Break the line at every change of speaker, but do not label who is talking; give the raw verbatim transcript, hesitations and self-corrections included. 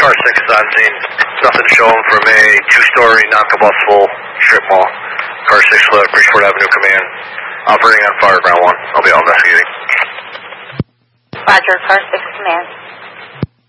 car six is on scene. Nothing shown from a two-story non-combustible strip mall. Car six, Bridgeport Avenue Command. Operating on Fireground one. I'll be all investigating.
Roger, car six command.